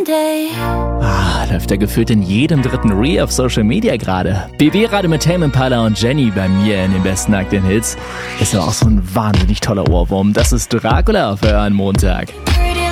Läuft er gefühlt in jedem dritten Reel auf Social Media gerade. BB-Radio mit Tame Impala und Jenny bei mir in den besten aktuellen Hits. Ist aber auch so ein wahnsinnig toller Ohrwurm. Das ist Dracula für einen Montag.